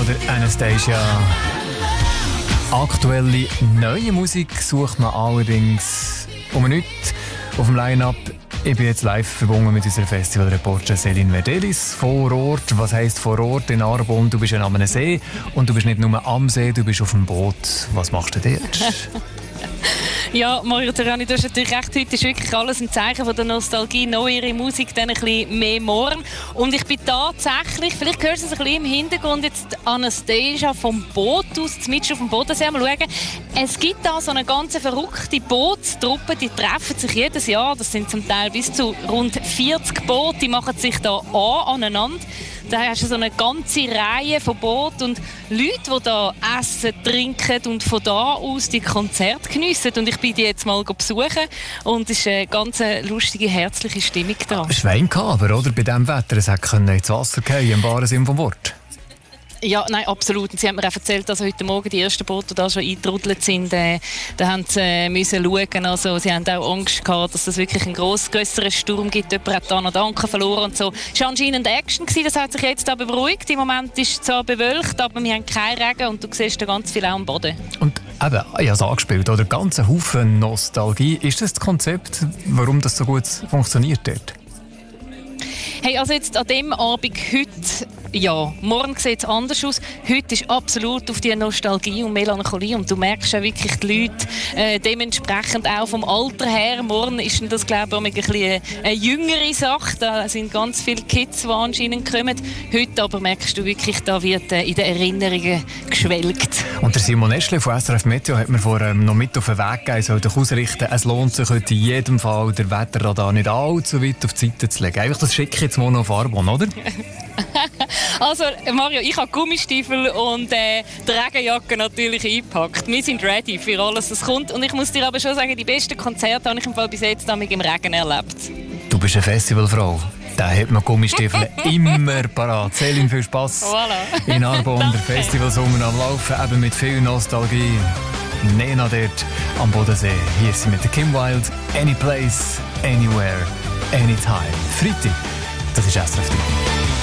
oder Anastasia. Aktuelle neue Musik sucht man allerdings nichts auf dem Line-Up. Ich bin jetzt live verbunden mit unserer Festivalreporterin Céline Verdelis vor Ort. Was heisst vor Ort in Arbon? Du bist ja an einem See und du bist nicht nur am See, du bist auf dem Boot. Was machst du dort? Ja, Mario Terani, du hast natürlich recht. Heute ist wirklich alles ein Zeichen von der Nostalgie. Neuere Musik, dann ein bisschen mehr morgen. Und ich bin tatsächlich, vielleicht hörst du es ein bisschen im Hintergrund, jetzt Anastasia vom Boot aus, mitten auf dem Bodensee mal schauen. Es gibt da so eine ganz verrückte Bootstruppe, die treffen sich jedes Jahr. Das sind zum Teil bis zu rund 40 Boote, die machen sich da aneinander. Da hast du so eine ganze Reihe von Booten und Leute, die da essen, trinken und von da aus die Konzerte geniessen. Und ich bin die jetzt mal besuchen und es ist eine ganz lustige, herzliche Stimmung da. Schwein aber, oder? Bei diesem Wetter, es hätte ins Wasser fallen, im wahren Sinn vom Wort. Ja, nein, absolut. Und sie haben mir auch erzählt, dass heute Morgen die ersten Boote, die da schon eingetrudelt sind, da haben sie müssen schauen. Also, sie haben auch Angst gehabt, dass es wirklich einen grösseren Sturm gibt. Jemand hat da noch den Anker verloren und so. Es war anscheinend Action gewesen. Das hat sich jetzt aber beruhigt. Im Moment ist es zwar bewölkt, aber wir haben keinen Regen und du siehst da ganz viel auch am Boden. Und eben, ich habe es angespielt, oder? Ganz ein Haufen Nostalgie. Ist das Konzept, warum das so gut funktioniert dort? Hey, also jetzt an dem Abend heute, ja, morgen sieht es anders aus. Heute ist absolut auf die Nostalgie und Melancholie und du merkst ja wirklich die Leute dementsprechend auch vom Alter her. Morgen ist das, glaube ich, ein bisschen eine jüngere Sache. Da sind ganz viele Kids, die anscheinend kommen. Heute aber merkst du wirklich, da wird in den Erinnerungen geschwelgt. Und der Simon Eschle von SRF Meteo hat mir vorher noch mit auf den Weg gegeben, soll dich ausrichten. Es lohnt sich heute in jedem Fall, der Wetterradar nicht allzu weit auf die Seite zu legen. Einfach das schicke ich jetzt mal noch auf Arbon, oder? Also Mario, ich habe Gummistiefel und die Regenjacke natürlich eingepackt. Wir sind ready für alles, was kommt. Und ich muss dir aber schon sagen, die besten Konzerte habe ich im Fall bis jetzt im Regen erlebt. Du bist eine Festivalfrau. Da hat man Gummistiefel immer parat. Céline, viel Spass voilà. In Arbon, der Festivalsommer am Laufen, eben mit viel Nostalgie. Nena dort am Bodensee. Hier sind mit der Kim Wilde. Any place, anywhere, anytime. Freitag, das ist SRF.